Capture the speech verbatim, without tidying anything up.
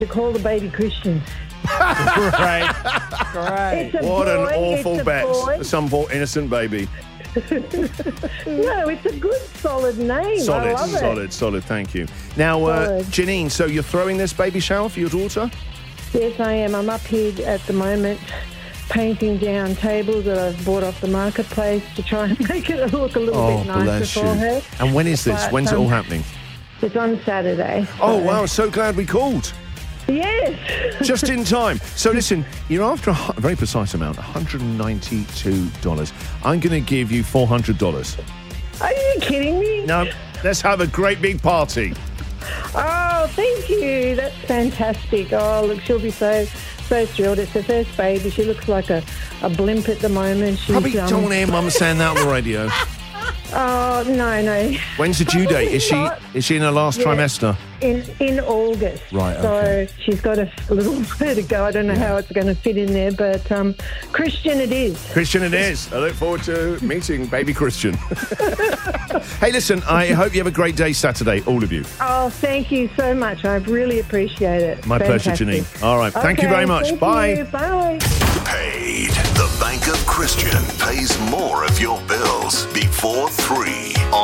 to call the baby Christian. Great. Great. It's a What boy, an awful it's a bet boy. for some poor innocent baby. No, it's a good, solid name. Solid, I love it. solid, solid. Thank you. Now, uh, Solid. Janine, so you're throwing this baby shower for your daughter? Yes, I am. I'm up here at the moment painting down tables that I've bought off the marketplace to try and make it look a little Oh, bit nicer bless for you. her. And when is this? But, When's it all um, happening? It's on Saturday. Oh, so- wow. So glad we called. Yes. Just in time. So listen, you're after a hu- very precise amount, one hundred ninety-two dollars. I'm going to give you four hundred dollars. Are you kidding me? No, let's have a great big party. Oh, thank you. That's fantastic. Oh, look, she'll be so so thrilled. It's her first baby. She looks like a, a blimp at the moment. She's, Probably um, don't want to hear Mum saying that on the radio. Oh, no, no. When's the due date? Is she Not. is she in her last Yeah. trimester? In in August. Right, So okay. she's got a, a little way to go. I don't know how it's going to fit in there, but um, Christian it is. Christian it is. I look forward to meeting baby Christian. Hey, listen, I hope you have a great day Saturday, all of you. Oh, thank you so much. I really appreciate it. My pleasure, Fantastic. Janine. All right, thank you Okay, very much. thank Bye. you. Bye. Paid. The Bank of Christian pays more of your bills before three.